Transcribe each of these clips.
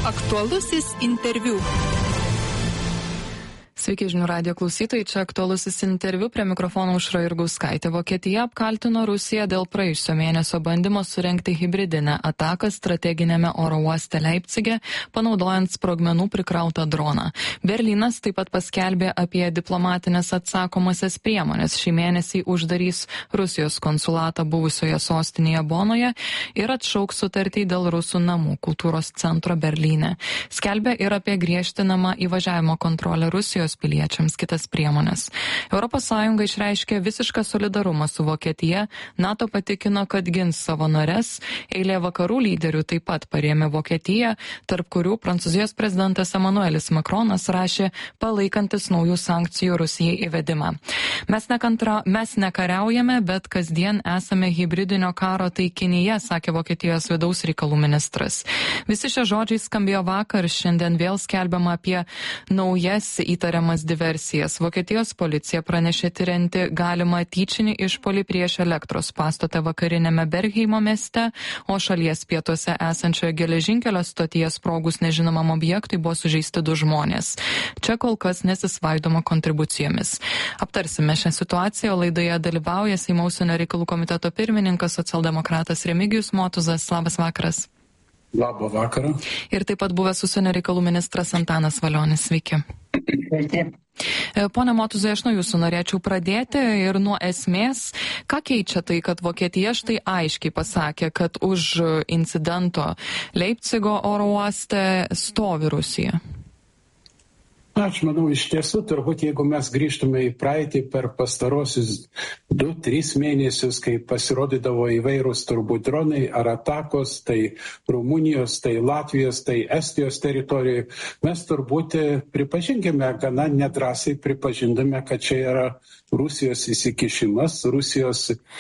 Aktualusis interviu. Sveiki žinių radijo klausytojai, čia aktualusis interviu, prie mikrofono Aušra Jurgauskaitė. Vokietija apkaltino Rusiją dėl praėjusio mėnesio bandymo surengti hibridinę ataką strateginėme oro uoste Leipcige, panaudojant sprogmenų prikrautą droną. Berlynas taip pat paskelbė apie diplomatinės atsakomasias priemonės. Šį mėnesį uždarys Rusijos konsulatą buvusioje sostinėje Bonoje ir atšauks sutartį dėl Rusų namų kultūros centro Berlyne. Skelbė ir apie griežtinamą įvažiavimo kontrolę Rusijos piliečiams, kitas priemonės. ES išreiškė visišką solidarumą su Vokietija, NATO patikino, kad gins savo nares, eilė vakarų lyderių taip pat parėmė Vokietiją, tarp kurių Prancūzijos prezidentas Emmanuelis Macronas rašė palaikantis naujų sankcijų Rusijai įvedimą. Mes nekariaujame, bet kasdien esame hibridinio karo taikinyje, sakė Vokietijos vidaus reikalų ministras. Visi šie žodžiai skambėjo vakar, šiandien vėl skelbiama apie naujas įtariamas diversijas. Vokietijos policija pranešė tyrianti galimą tyčinį išpuolį prieš elektros pastatą vakarinėme Bergheimo mieste, o šalies pietuose esančioje geležinkelio stotyje sprogus nežinomam objektui buvo sužeisti 2 žmonės. Čia kol kas nesisvaidoma kontribucijomis. Aptarsime šią situaciją, laidoje dalyvauja Seimo užsienio reikalų komiteto pirmininkas socialdemokratas Remigijus Motuzas. Labas vakaras. Labą vakarą. Ir taip pat buvęs užsienio reikalų ministras Antanas Valionis. Sveiki. Sveiki. Pone Motuzai, aš nuo jūsų norėčiau pradėti ir nuo esmės. Ką keičia tai, kad Vokietija štai aiškiai pasakė, kad už incidento Leipcigo oro uoste stovi Rusija? Aš manau, iš tiesų, turbūt jeigu mes grįžtume į praeitį per pastarosius 2-3 mėnesius, kai pasirodydavo įvairūs turbūt dronai ar atakos, tai Rumunijos, tai Latvijos, tai Estijos teritorijoje, mes turbūt pripažinkime, gana nedrąsiai pripažindame, kad čia yra Rusijos įsikišimas, Rusijos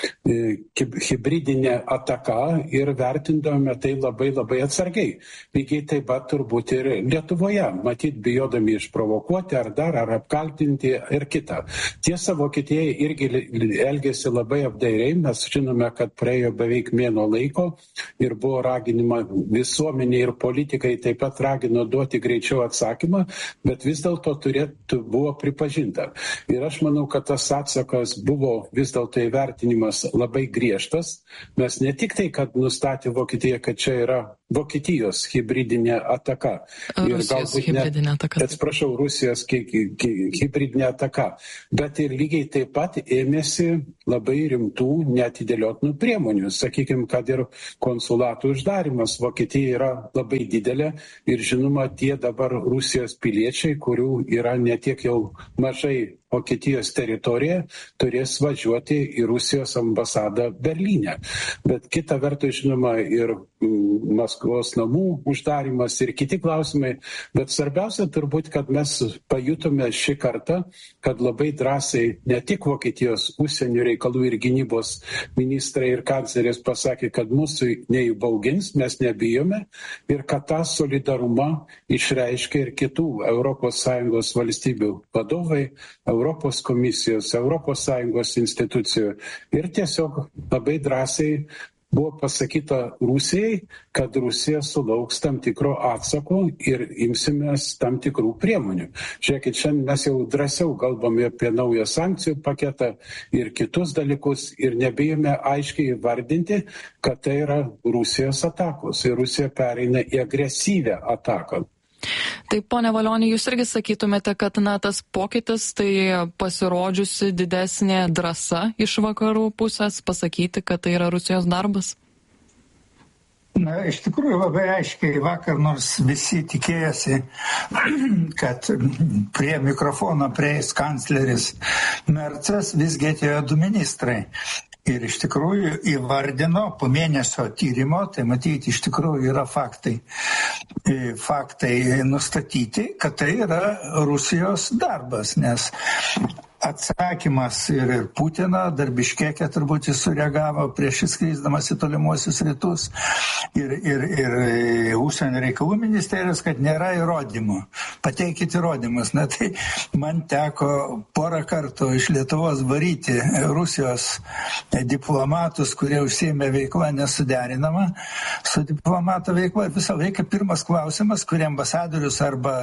hibridinė ataka ir vertindavome tai labai labai atsargiai. Lygiai taip pat turbūt ir Lietuvoje, matyt, bijodami išprovokuoti ar apkaltinti ir kitą. Tiesa, Vokietija irgi elgėsi labai apdairiai, mes žinome, kad praėjo beveik mėnuo laiko ir buvo raginima visuomenė ir politikai taip pat ragino duoti greičiau atsakymą, bet vis dėlto buvo pripažinta. Ir aš manau, kad tas atsakas buvo vis dėlto įvertinimas labai griežtas. Mes ne tik tai, kad nustatė Vokietija, kad čia yra Vokietijos hibridinė ataka. Rusijos hibridinė ataka. Atsiprašau, Rusijos hibridinė ataka. Bet ir lygiai taip pat ėmėsi labai rimtų neatidėliotinų priemonių. Sakykime, kad ir konsulatų uždarimas Vokietija yra labai didelė ir žinoma, tie dabar Rusijos piliečiai, kurių yra netiek jau mažai Vokietijos teritorija, turės važiuoti į Rusijos ambasadą Berlyne. Bet kita vertus, žinoma, ir Maskvos namų uždarimas ir kiti klausimai. Bet svarbiausia turbūt, kad mes pajutome šį kartą, kad labai drąsiai ne tik Vokietijos užsienio reikalų ir gynybos ministrai ir kanclerės pasakė, kad mūsų neįbaugins, mes nebijome ir kad tą solidarumą išreiškia ir kitų ES valstybių vadovai, Europos komisijos, ES institucijų. Ir tiesiog labai drąsiai buvo pasakyta Rusijai, kad Rusija sulauks tam tikro atsako ir imsimės tam tikrų priemonių. Žiūrėkit, šiandien mes jau drąsiau kalbame apie naują sankcijų paketą ir kitus dalykus ir nebijome aiškiai įvardinti, kad tai yra Rusijos atakos ir Rusija pereina į agresyvią ataką. Taip, ponia Valioni, jūs irgi sakytumėte, kad tas pokytis tai pasirodžiusi didesnė drąsa iš vakarų pusės pasakyti, kad tai yra Rusijos darbas? Na, iš tikrųjų labai aiškiai vakar, nors visi tikėjosi, kad prie mikrofono prieis kancleris Mercas, visgi atėjo 2 ministrai. Ir iš tikrųjų įvardino po mėnesio tyrimo, tai matyti iš tikrųjų yra faktai nustatyti, kad tai yra Rusijos darbas, nes atsakymas ir Putiną, dar Biškeke turbūt jis sureagavo prieš įskrisdamas į tolimuosius rytus ir užsienio reikalų ministerijos, kad nėra įrodymų. Pateikit įrodymus. Na tai man teko porą kartų iš Lietuvos varyti Rusijos diplomatus, kurie užsiėmė veiklą nesuderinama su diplomato veikla. Visą laiką pirmas klausimas, kurį ambasadorius arba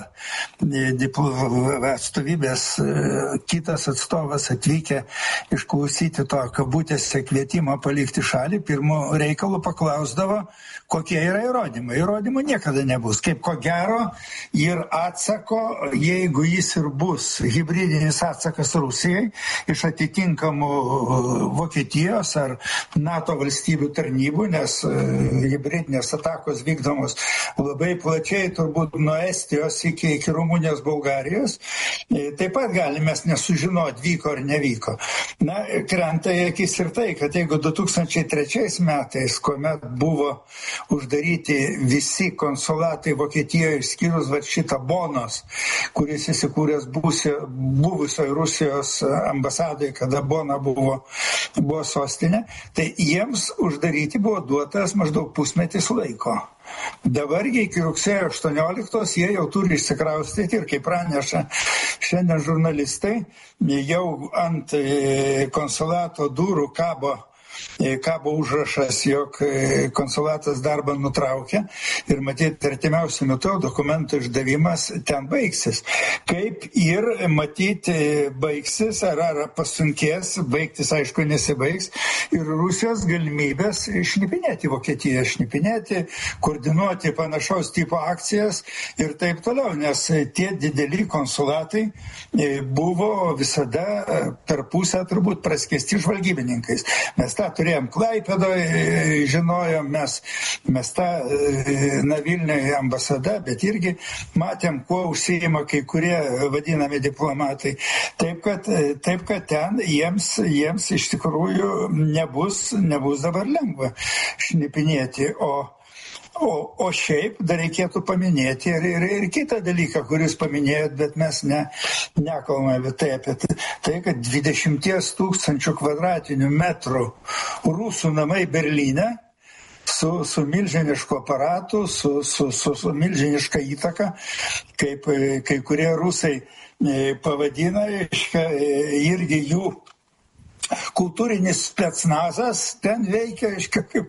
atstovybės kitas atstovas atvykę išklausyti to kabutėse kvietimo palikti šalį, pirmo reikalų paklausdavo, kokie yra įrodymai. Įrodymų niekada nebus. Kaip ko gero ir atsako, jeigu jis ir bus hibridinis atsakas Rusijai iš atitinkamų Vokietijos ar NATO valstybių tarnybų, nes hibridinės atakos vykdomos labai plačiai, turbūt nuo Estijos iki Rumunijos, Bulgarijos, taip pat galime nesužinoti, vyko ar nevyko. Na, krenta į akis ir tai, kad jeigu 2003 metais, kuomet buvo uždaryti visi konsulatai Vokietijoje, išskyrus šitą Bonos, kuris įsikūręs buvusioje Rusijos ambasadoje, kada Bona buvo sostinė, tai jiems uždaryti buvo duotas maždaug pusmetis laiko. Dabargi iki rugsėjo 18 jie jau turi išsikraustyti ir kaip praneša šiandien žurnalistai, jau ant konsulato durų kabo užrašas, jog konsulatas darbą nutraukė ir matyti artimiausiu metu dokumentų išdavimas ten baigsis. Kaip ir matyti baigsis ar pasunkės, baigtis aišku nesibaigs ir Rusijos galimybės šnipinėti Vokietiją, šnipinėti, koordinuoti panašaus tipo akcijas ir taip toliau, nes tie dideli konsulatai buvo visada per pusę turbūt praskesti žvalgybininkais. Mes tą turėjom Klaipėdoje, žinojom mes tą Vilniuje ambasada, bet irgi matėm, kuo užsiima kai kurie vadinami diplomatai. Taip, kad ten jiems iš tikrųjų nebus dabar lengva šnipinėti, O šiaip dar reikėtų paminėti ir kitą dalyką, kuris paminėjot, bet mes nekalbame apie tai, kad 20 000 kvadratinių metrų rusų namai Berlyne su milžinišku aparatu, su milžiniška įtaka, kaip kai kurie rusai pavadina, irgi jų kultūrinis specnazas ten veikia, kaip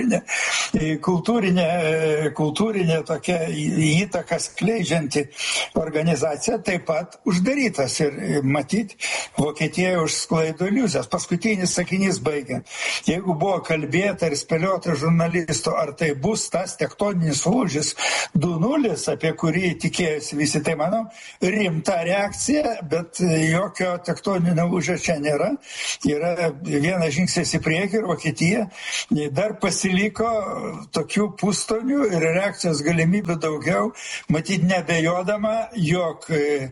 kultūrinė tokia įtaka skleidžianti organizacija, taip pat uždarytas ir matyti Vokietija užsklaido iliuzijas. Paskutinis sakinys baigiant. Jeigu buvo kalbėta ir spėliota žurnalistų, ar tai bus tas tektoninis lūžis 2.0, apie kurį tikėjosi visi, tai manau, rimta reakcija, bet jokio tektoninio lūžio čia nėra. Yra vienas žingsnis į priekį ir Vokietija dar pasiliko tokių pustonių ir reakcijos galimybių daugiau, matyt nebejodama, jog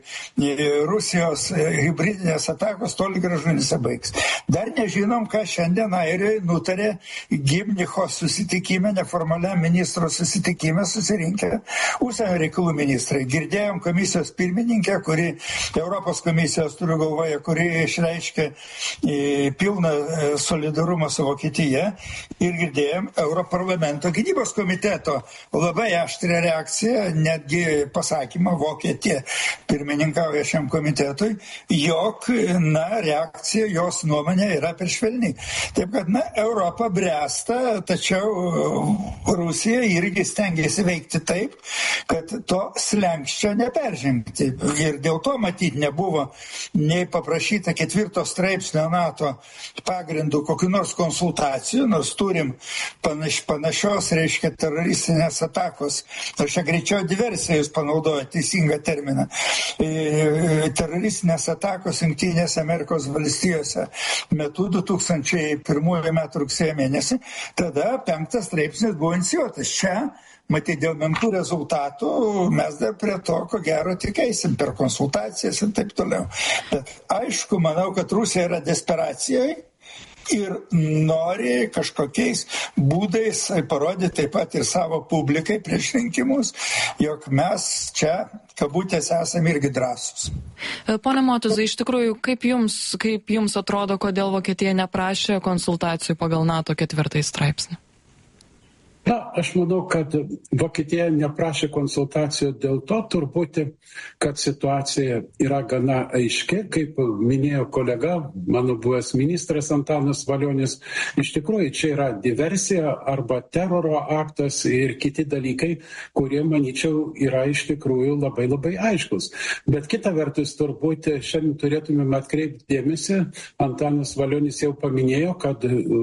Rusijos hibridinės atakos toli gražu nesibaigs. Dar nežinom, ką šiandien Airijoje nutarė Gimnicho susitikime, neformaliam ministro susitikime susirinkę užsienio reikalų ministrai. Girdėjom komisijos pirmininkę, kuri Europos komisijos turiu galvoje, kuri išreiškė pilną solidarumą su Vokietija ir girdėjom Europarlamento gynybos komiteto labai aštrią reakciją, netgi pasakymą Vokietija pirmininkauja šiam komitetui, jog, reakcija, jos nuomonė yra per švelni. Taip kad, Europa bręsta, tačiau Rusija irgi stengiasi veikti taip, kad to slenksčio neperžengti. Ir dėl to, matyt, nebuvo nei paprašyta 4 straipsnio NATO pagrindų kokių nors konsultacijų, nors turim panašios, reiškia, teroristinės atakos, aš čia greičiau diversiją jūs panaudoja teisingą terminą, teroristinės atakos Jungtinėse Amerikos valstijose metu 2001 metų rugsėjo mėnesį, tada 5 straipsnis buvo inicijuotas. Čia matyt, dėl menkų rezultatų mes dar prie to, ko gero, tik eisim per konsultacijas ir taip toliau. Bet aišku, manau, kad Rusija yra desperacijoje ir nori kažkokiais būdais parodyti taip pat ir savo publikai prieš rinkimus, jog mes čia, kabutėse, esame irgi drąsūs. Pone Motuzai, iš tikrųjų, kaip jums atrodo, kodėl Vokietija neprašė konsultacijų pagal NATO 4 straipsnį? Aš manau, kad Vokietija neprašė konsultacijų dėl to turbūt, kad situacija yra gana aiški, kaip minėjo kolega, mano buvęs ministras Antanas Valionis. Iš tikrųjų, čia yra diversija arba teroro aktas ir kiti dalykai, kurie, manyčiau, yra iš tikrųjų labai labai aiškus. Bet kita vertus, turbūt šiandien turėtumėm atkreipti dėmesį, Antanas Valionis jau paminėjo, kad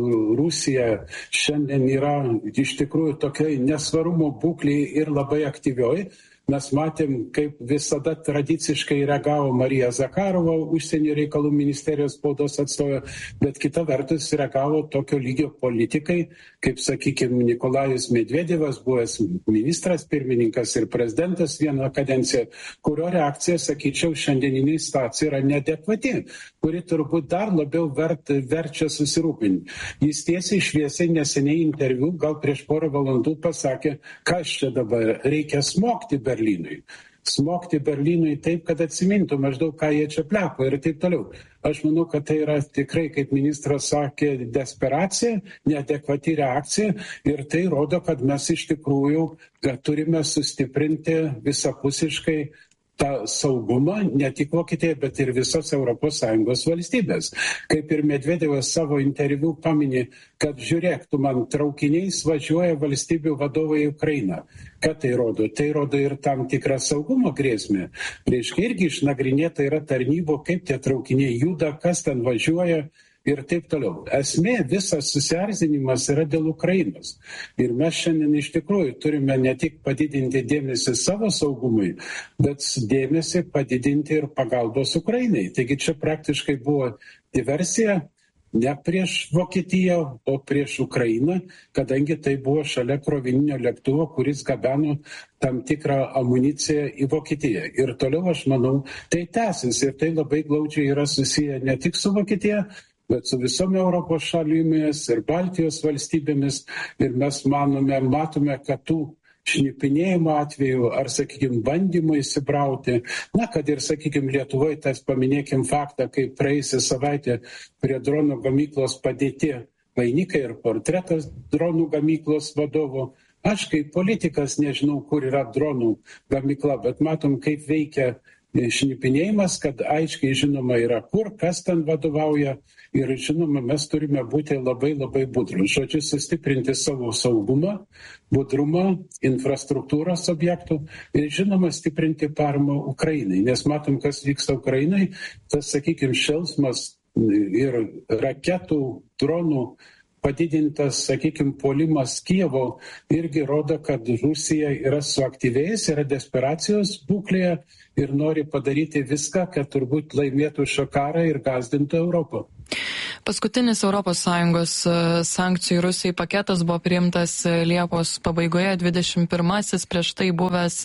Rusija šiandien yra iš tikrųjų tokiai nesvarumo būklėje ir labai aktyvioj. Mes matėm, kaip visada tradiciškai reagavo Marija Zakarova, užsienio reikalų ministerijos spaudos atstovė, bet kita vertus reagavo tokio lygio politikai, kaip, sakykime, Nikolajus Medvedevas, buvęs ministras, pirmininkas ir prezidentas vieną kadenciją, kurio reakcija, sakyčiau, šiandieniniai situacija yra neadekvati, kuri turbūt dar labiau verčia susirūpinti. Jis tiesiai šviesiai neseniai interviu, gal prieš porą valandų pasakė, kas čia dabar reikia smogti Berlynui. Smogti Berlynui taip, kad atsimintų maždaug, ką jie čia plepo ir taip toliau. Aš manau, kad tai yra tikrai, kaip ministras sakė, desperacija, neadekvati reakcija ir tai rodo, kad mes iš tikrųjų turime sustiprinti visapusiškai tą saugumą, ne tik Vokietija, bet ir visos ES valstybės. Kaip ir Medvedevas savo interviu paminė, kad žiūrėk, tu man traukiniais važiuoja valstybių vadovai į Ukrainą. Ką tai rodo? Tai rodo ir tam tikrą saugumo grėsmę. Reiškia, irgi išnagrinėta yra tarnybo, kaip tie traukiniai juda, kas ten važiuoja. Ir taip toliau. Esmė, visas susierzinimas yra dėl Ukrainos. Ir mes šiandien iš tikrųjų turime ne tik padidinti dėmesį savo saugumui, bet dėmesį padidinti ir pagalbos Ukrainai. Taigi čia praktiškai buvo diversija ne prieš Vokietiją, o prieš Ukrainą, kadangi tai buvo šalia krovininio lėktuvo, kuris gabeno tam tikrą amuniciją į Vokietiją. Ir toliau, aš manau, tai tęsis ir tai labai glaudžiai yra susiję ne tik su Vokietija, bet su visom Europos šalimis ir Baltijos valstybėmis. Ir mes matome, kad tų šnipinėjimo atveju ar, sakykime, bandymų įsibrauti, kad ir, sakykime, Lietuvoje tas paminėkim faktą, kaip praėjusią savaitę prie dronų gamyklos padėti vainikai ir portretas dronų gamyklos vadovo. Aš kaip politikas nežinau, kur yra dronų gamykla, bet matom, kaip veikia šnipinėjimas, kad aiškiai žinoma yra kur, kas ten vadovauja ir žinoma, mes turime būti labai labai budrus. Žodžiu, sustiprinti savo saugumą, budrumą, infrastruktūros objektų ir žinoma, stiprinti paramą Ukrainai, nes matom, kas vyksta Ukrainai, tas, sakykime, šėlsmas ir raketų, dronų padidintas, sakykime, puolimas Kijevo irgi rodo, kad Rusija yra suaktyvėjus, yra desperacijos būklėje ir nori padaryti viską, kad turbūt laimėtų šio karą ir gąsdintų Europą. Paskutinis ES sankcijų Rusijai paketas buvo priimtas Liepos pabaigoje, 21-asis, prieš tai buvęs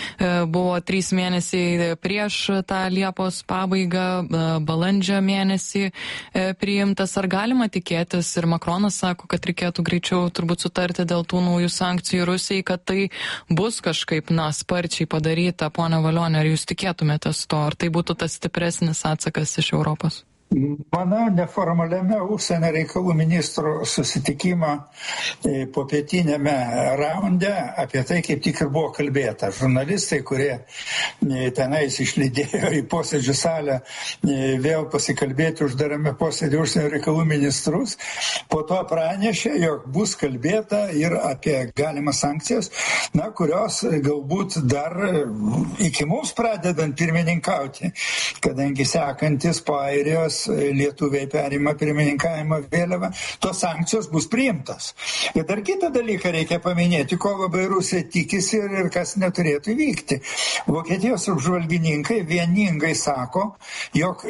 buvo 3 mėnesiai prieš tą Liepos pabaigą, balandžio mėnesį priimtas. Ar galima tikėtis, ir Makronas sako, kad reikėtų greičiau turbūt sutarti dėl tų naujų sankcijų Rusijai, kad tai bus kažkaip, sparčiai padaryta, ponia Valioni, ar jūs tikėtumėtės to, ar tai būtų tas stipresnis atsakas iš Europos? Manau, neformaliame užsienio reikalų ministrų susitikimo popietinėme raunde apie tai kaip tik ir buvo kalbėta. Žurnalistai, kurie tenais išlydėjo į posėdžių salę vėl pasikalbėti uždarame posėdį užsienio reikalų ministrus, po to pranešė, jog bus kalbėta ir apie galimas sankcijas, kurios galbūt dar iki mums pradedant pirmininkauti, kadangi sekantis po Airijos lietuviai perima pirmininkavimo vėliavą, tos sankcijos bus priimtos. Ir dar kitą dalyką reikia paminėti, ko labai Rusija tikisi ir kas neturėtų vykti. Vokietijos apžvalgininkai vieningai sako, jog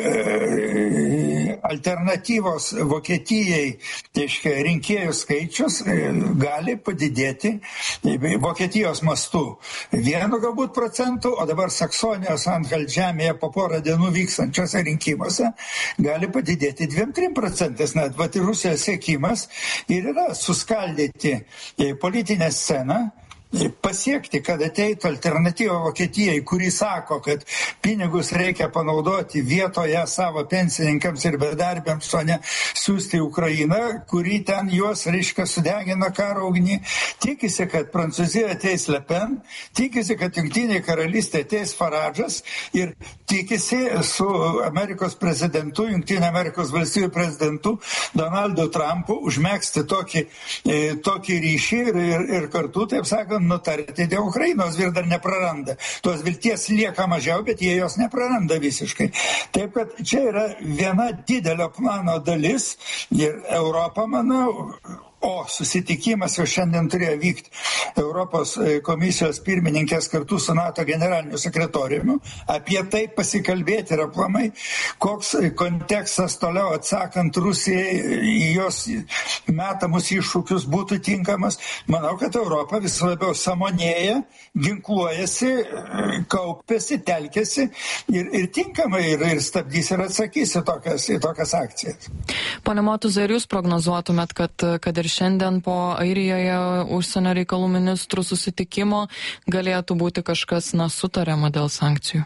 alternatyvos Vokietijai, rinkėjų skaičius gali padidėti Vokietijos mastu 1 galbūt procentų, o dabar Saksonijos Anhalt žemėje po porą dienų vykstančiose rinkimuose gali padidėti 2-3 procentais. Net ir Rusijos siekimas ir yra suskaldyti politinę sceną pasiekti, kad ateitų alternatyva Vokietijai, kuri sako, kad pinigus reikia panaudoti vietoje savo pensininkams ir bedarbiams, o ne siūsti į Ukrainą, kuri ten juos, reiškia, sudegina karo ugnį. Tikisi, kad Prancūzija ateis Le Pen, tikisi, kad Jungtinė karalystė ateis Faradžas ir tikisi su Amerikos prezidentu, Jungtinė Amerikos valstybių prezidentu Donaldu Trumpu užmegzti tokį ryšį ir kartu, taip sakant, nutarti dėl Ukrainos ir dar nepraranda. Tos vilties lieka mažiau, bet jie jos nepraranda visiškai. Taip, kad čia yra viena didelio plano dalis ir Europa, manau, o susitikimas jau šiandien turėjo vykti Europos komisijos pirmininkės kartu su NATO generaliniu sekretoriumi, apie tai pasikalbėti ir aplamai, koks kontekstas toliau atsakant Rusijai į jos metamus iššūkius būtų tinkamas. Manau, kad Europa vis labiau sąmonėja, ginkluojasi, kaupiasi, telkiasi ir tinkamai ir stabdys ir atsakys į tokias akcijas. Pone Motuzai, ar jūs prognozuotumėt, kad ir šiandien po Airijoje užsienio reikalų ministrų susitikimo galėtų būti kažkas sutariama dėl sankcijų?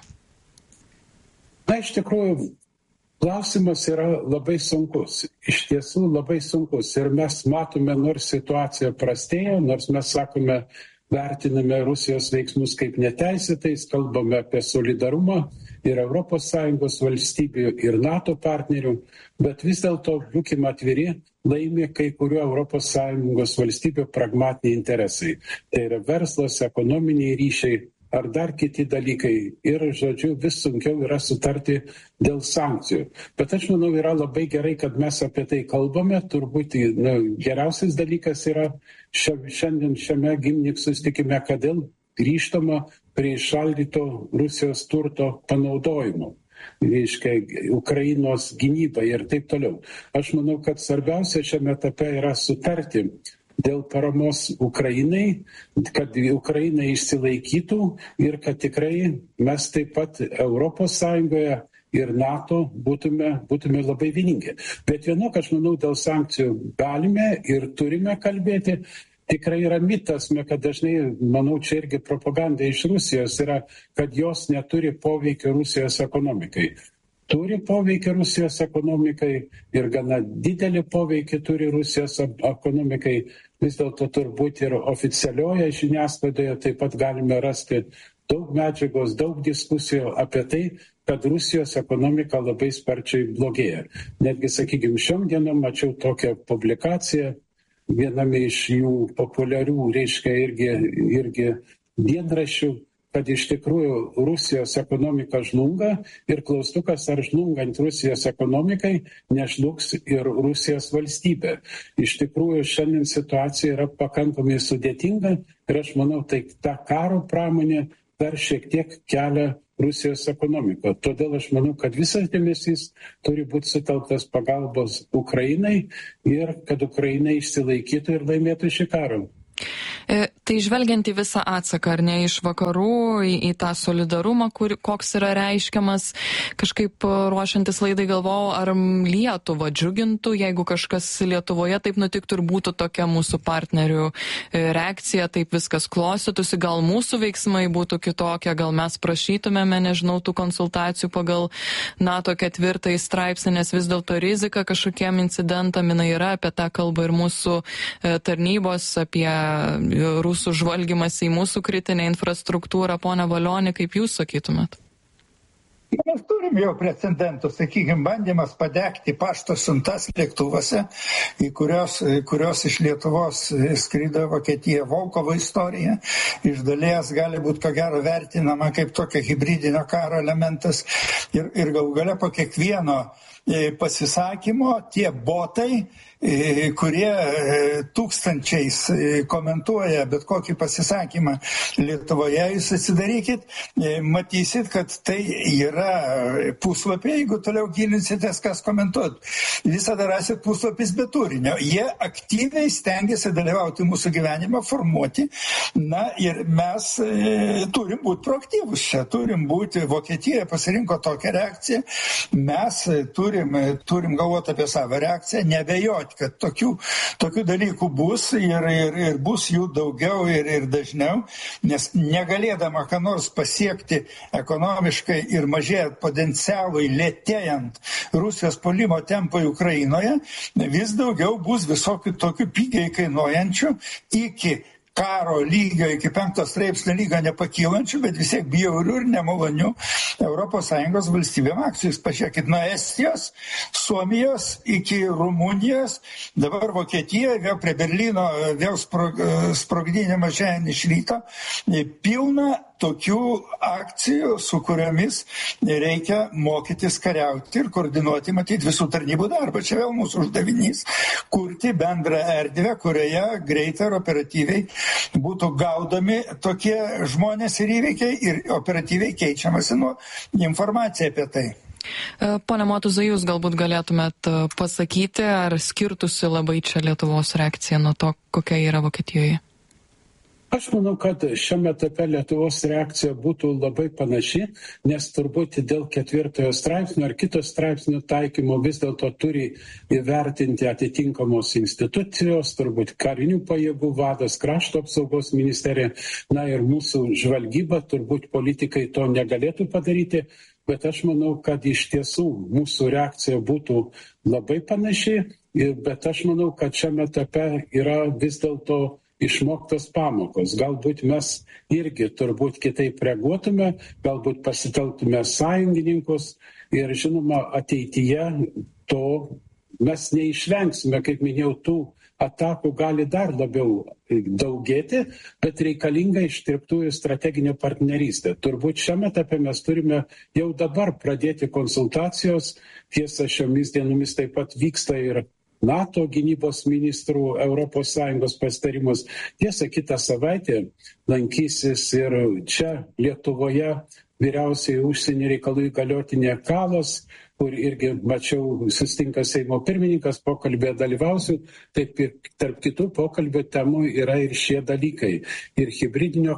Na, iš tikrųjų, klausimas yra labai sunkus. Iš tiesų labai sunkus. Ir mes matome, nors situacija prastėja, nors mes sakome, vertiname Rusijos veiksmus kaip neteisėtais, kalbame apie solidarumą ir ES valstybių ir NATO partnerių, bet vis dėlto būkime atviri, laimi kai kurių ES valstybių pragmatiniai interesai. Tai yra verslas, ekonominiai ryšiai ar dar kiti dalykai. Ir, žodžiu, vis sunkiau yra sutarti dėl sankcijų. Bet aš manau, yra labai gerai, kad mes apie tai kalbame. Turbūt geriausias dalykas yra šiandien šiame Gimnik susitikime, kodėl grįžtama prie įšaldyto Rusijos turto panaudojimo. Reiškia, Ukrainos gynybai ir taip toliau. Aš manau, kad svarbiausia šiame etape yra sutarti dėl paramos Ukrainai, kad Ukraina išsilaikytų ir kad tikrai mes taip pat ES ir NATO būtume labai vieningi. Bet vienok, aš manau, dėl sankcijų galime ir turime kalbėti. Tikrai yra mitas, kad dažnai, manau, čia irgi propaganda iš Rusijos yra, kad jos neturi poveikio Rusijos ekonomikai. Turi poveikį Rusijos ekonomikai ir gana didelį poveikį turi Rusijos ekonomikai. Vis dėlto turbūt ir oficialioje žiniasklaidoje taip pat galime rasti daug medžiagos, daug diskusijų apie tai, kad Rusijos ekonomika labai sparčiai blogėja. Netgi, sakykime, šiom dienom mačiau tokią publikaciją viename iš jų populiarių, reiškia, irgi dienraščių, kad iš tikrųjų Rusijos ekonomika žlunga ir klaustukas, ar žlungant Rusijos ekonomikai nežlugs ir Rusijos valstybė. Iš tikrųjų šiandien situacija yra pakankamai sudėtinga ir aš manau, tai ta karo pramonė dar šiek tiek kelia Rusijos ekonomiką. Todėl aš manau, kad visas dėmesys turi būti sutelktas pagalbos Ukrainai ir kad Ukraina išsilaikytų ir laimėtų šį karą. Tai žvelgiant į visą atsaką, ar ne, iš vakarų, į tą solidarumą, koks yra reiškiamas, kažkaip ruošiantis laidai galvojau, ar Lietuvą džiugintų, jeigu kažkas Lietuvoje taip nutiktų ir būtų tokia mūsų partnerių reakcija, taip viskas klostytųsi, gal mūsų veiksmai būtų kitokie, gal mes prašytumėme, nežinau, tų konsultacijų pagal NATO 4 straipsnį, nes vis dėlto rizika kažkokiem incidentam yra, apie tą kalbą ir mūsų tarnybos, apie rusų žvalgymas į mūsų kritinę infrastruktūrą. Pone Valioni, kaip jūs sakytumėt? Mes turim jau precedentų, sakykime, bandymas padegti pašto siuntas lėktuvuose, į kurios iš Lietuvos skrido Vokietija. Volkovo istorija iš dalies gali būti, ko gero, vertinama kaip tokio hibridinio karo elementas ir galų gale po kiekvieno pasisakymo tie botai, kurie tūkstančiais komentuoja bet kokį pasisakymą Lietuvoje, jūs atsidarykit, matysit, kad tai yra puslapį, jeigu toliau gilinsitės, kas komentuot. Visada rasit puslapis be turinio. Jie aktyviai stengiasi dalyvauti mūsų gyvenimą, formuoti. Na ir mes turim būti proaktyvus čia, turim būti, Vokietija pasirinko tokią reakciją, mes turim turim galvoti apie savo reakciją, nebejoti, kad tokių dalykų bus ir bus jų daugiau ir dažniau, nes negalėdama ką nors pasiekti ekonomiškai ir mažėjant potencialui, lėtėjant Rusijos puolimo tempui Ukrainoje, vis daugiau bus visokių tokių pigiai kainuojančių iki karo lygio, iki 5 straipsnio lygio nepakylančių, bet vis tiek bjaurių ir nemalonių ES valstybėm akcijų. Pažiūrėkit, nuo Estijos, Suomijos iki Rumunijos, dabar Vokietija, vėl prie Berlyno, vėl sprogdinimas šiandien iš ryto, pilna tokių akcijų, su kuriomis reikia mokytis kariauti ir koordinuoti, matyti visų tarnybų darbą. Čia vėl mūsų uždavinys - kurti bendrą erdvę, kurioje greitai ir operatyviai būtų gaudomi tokie žmonės ir įvykiai ir operatyviai keičiamasi nuo informacija apie tai. Pone Motuzai, jūs galbūt galėtumėt pasakyti, ar skirtųsi labai čia Lietuvos reakcija nuo to, kokia yra Vokietijoje? Aš manau, kad šiame etape Lietuvos reakcija būtų labai panaši, nes turbūt dėl 4 straipsnio ar kito straipsnio taikymo vis dėlto turi įvertinti atitinkamos institucijos, turbūt karinių pajėgų vadas, krašto apsaugos ministerija, na ir mūsų žvalgyba, turbūt politikai to negalėtų padaryti, bet aš manau, kad iš tiesų mūsų reakcija būtų labai panaši, bet aš manau, kad šiame etape yra vis dėlto išmoktos pamokos. Galbūt mes irgi turbūt kitaip reaguotume, galbūt pasitelktume sąjungininkus ir žinoma ateityje to mes neišvengsime, kaip minėjau, tų atakų gali dar labiau daugėti, bet reikalinga ištirptųjų strateginė partnerystė. Turbūt šiame etape mes turime jau dabar pradėti konsultacijos, tiesa šiomis dienomis taip pat vyksta ir NATO gynybos ministrų ES pasitarimus. Tiesa, kitą savaitę lankysis ir čia Lietuvoje vyriausiai užsienio reikalų įgaliotinė Kalas, kur irgi mačiau susitinka Seimo pirmininkas, pokalbėje dalyvausiu, taip ir tarp kitų pokalbio temų yra ir šie dalykai. Ir hibridinio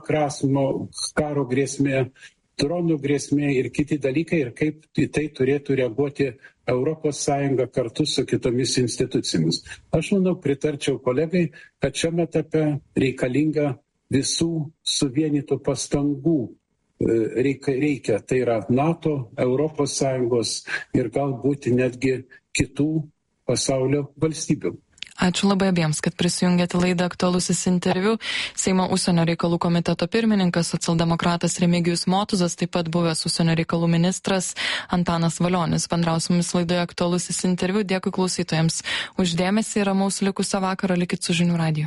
karo grėsmė, dronų grėsmė ir kiti dalykai ir kaip į tai turėtų reaguoti ES kartu su kitomis institucijomis. Aš manau, pritarčiau kolegai, kad šiame etape reikalinga visų suvienytų pastangų. Reikia, tai yra NATO, ES ir galbūt netgi kitų pasaulio valstybių. Ačiū labai abiems, kad prisijungėte laidą Aktualusis interviu. Seimo užsienio reikalų komiteto pirmininkas, socialdemokratas Remigijus Motuzas, taip pat buvęs užsienio reikalų ministras Antanas Valionis. Bendrausiamis laidoje Aktualusis interviu. Dėkui klausytojams už dėmesį ir ramaus likusio vakaro. Likit su Žinių radiju.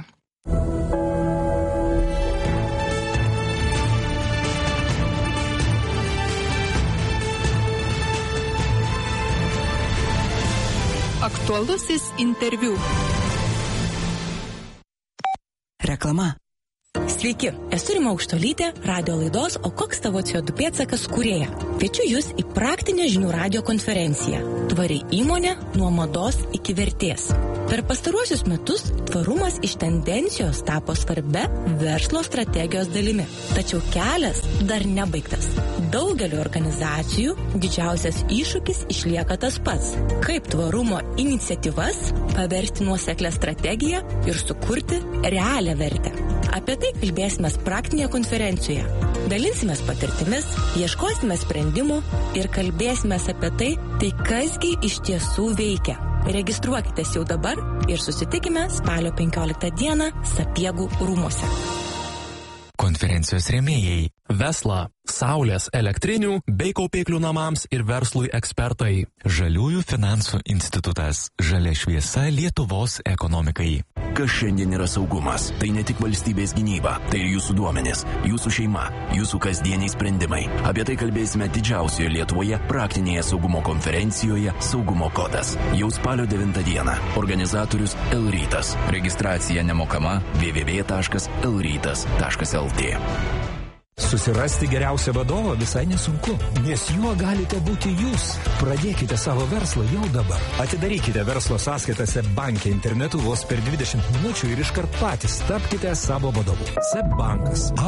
Aktualusis interviu. Reklama. Sveiki, esu Rima Aukštuolytė, radio laidos O koks tavo CO2 pėdsakas kūrėja. Kviečiu jūs į praktinę Žinių radijo konferenciją Tvari įmonė nuo mados iki vertės. Per pastaruosius metus tvarumas iš tendencijos tapo svarbia verslo strategijos dalimi. Tačiau kelias dar nebaigtas. Daugeliu organizacijų didžiausias iššūkis išlieka tas pats. Kaip tvarumo iniciatyvas paversti nuoseklę strategiją ir sukurti realią vertę. Apie tai kalbėsime praktinėje konferencijoje. Dalinsimės patirtimis, ieškosime sprendimų ir kalbėsime apie tai kasgi iš tiesų veikia. Registruokitės jau dabar ir susitikime spalio 15 dieną Sapiegų rūmuose. Konferencijos rėmėjai Vesla, Saulės elektrinių bei kaupiklių namams ir verslui ekspertai. Žaliųjų finansų institutas. Žalia šviesa Lietuvos ekonomikai. Kas šiandien yra saugumas? Tai ne tik valstybės gynyba, tai ir jūsų duomenys, jūsų šeima, jūsų kasdieniai sprendimai. Apie tai kalbėsime didžiausioje Lietuvoje praktinėje saugumo konferencijoje Saugumo kodas. Jau spalio 9 dieną. Organizatorius Elrytas. Registracija nemokama www.elrytas.lt. Susirasti geriausią vadovą visai nesunku, nes juo galite būti jūs. Pradėkite savo verslą jau dabar. Atidarykite verslo sąskaitą SEB banke internetu vos per 20 minučių ir iškart patys tapkite savo vadovu. SEB bankas.